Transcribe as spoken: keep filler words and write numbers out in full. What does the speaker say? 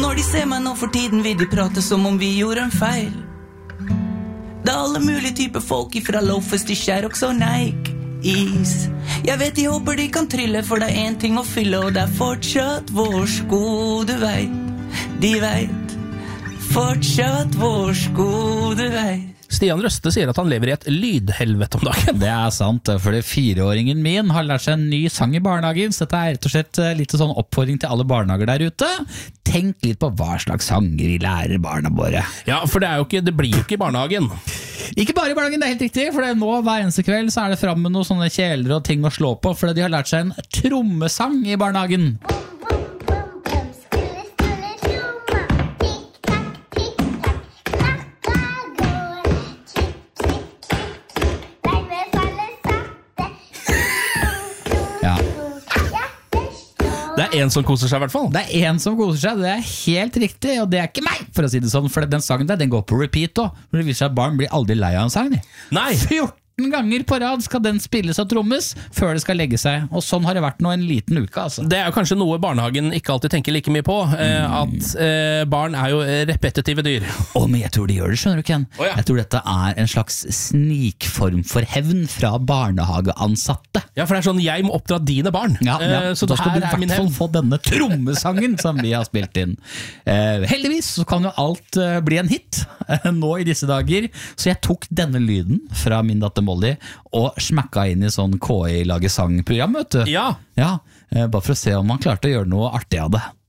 Når de ser meg nå for tiden vil de prate som om vi gjorde en feil. Det er alle mulige typer folk ifra loafers til Sherrox og Nike is. Jeg vet de håper de kan trille, for det er en ting å fylle, og det er fortsatt vår sko, du vet. De vet, fortsatt vår sko, du vet. Stian Røste sier at han lever i et lydhelvete om dagen. Det er sant, fordi fireåringen min har lært seg en ny sang i barnehagen, så dette er rett og slett litt sånn oppfordring til alle barnehager der ute. Tenk litt på hva slags sanger vi lærer barna våre. Ja, for det, er jo ikke, det blir jo ikke i barnehagen. Ikke bare i barnehagen, det er helt riktig, for det er nå hver eneste kveld så er det frem med noen sånne kjeler og ting å slå på, fordi de har lært seg en trommesang i barnehagen. Det er en som koser seg i hvert fall. Det er en som koser seg, det er helt riktig, og det er ikke meg, for å si det sånn, for den sangen der, den går på repeat også. Det viser seg at barn blir aldri lei av en sang. Nei! fjorten ganger på rad skal den spilles og trommes før det skal legge seg, og sånn har det vært nå en liten uke, altså. Det er jo kanskje noe barnehagen ikke alltid tenker like mye på, eh, at eh, barn er jo repetitive dyr. Å, men jeg tror de gjør det, skjønner du, Ken. Oh, ja. Jeg tror dette er en slags snikform for hevn fra barnehageansatte. Ja, for det er sånn, jeg må oppdra dine barn. Ja, ja. Eh, så da skal du i her er min hvert fall hevn. få denne trommesangen som vi har spilt inn. Eh, heldigvis så kan jo alt eh, bli en hit eh, nå i disse dager, så jeg tok denne lyden fra min datter Molly og smekka inn i sånn K I-lage-sang-program, vet du. Ja. Ja, eh, bare for å se om man klarte å gjøre noe artig av det.